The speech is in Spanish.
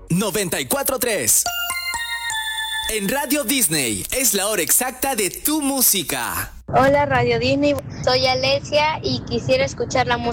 94.3. En Radio Disney es la hora exacta de tu música. Hola Radio Disney, soy Alesia y quisiera escuchar la música